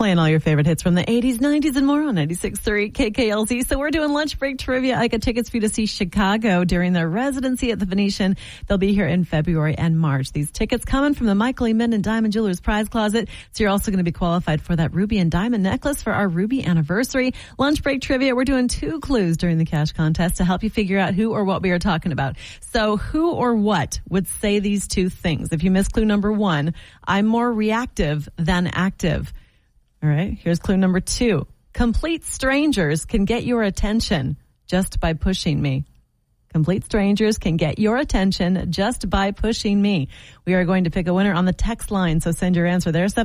Playing all your favorite hits from the 80s, 90s, and more on 96.3 KKLZ. So we're doing lunch break trivia. I got tickets for you to see Chicago during their residency at the Venetian. They'll be here in February and March. These tickets coming from the Michael E. Minden Diamond Jewelers Prize Closet. So you're also going to be qualified for that ruby and diamond necklace for our ruby anniversary. Lunch break trivia. We're doing 2 clues during the cash contest to help you figure out who or what we are talking about. So who or what would say these 2 things? If you miss clue number 1, I'm more reactive than active. All right, here's clue number 2. Complete strangers can get your attention just by pushing me. Complete strangers can get your attention just by pushing me. We are going to pick a winner on the text line, so send your answer there,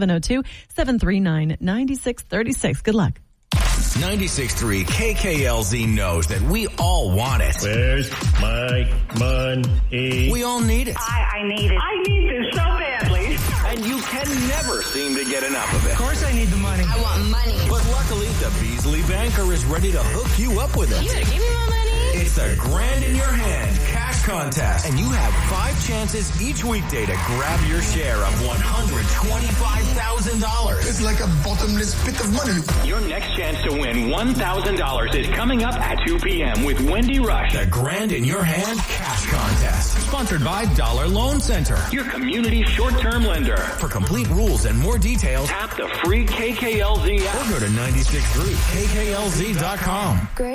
702-739-9636. Good luck. 96.3 KKLZ knows that we all want it. Where's my money? We all need it. I need it. I need this so badly. And you can never seem to get enough of it. Of course I need the money. I want money. But luckily, the Beasley Banker is ready to hook you up with it. You gonna give me my money? It's a grand in your hand cash contest. And you have 5 chances each weekday to grab your share of $125,000. It's like a bottomless pit of money. Your next chance to win $1,000 is coming up at 2 p.m. with Wendy Rush. The grand in your hand cash contest. Sponsored by Dollar Loan Center, Your community short-term lender. For complete rules and more details, Tap the free KKLZ app. or go to 96.3KKLZ.com.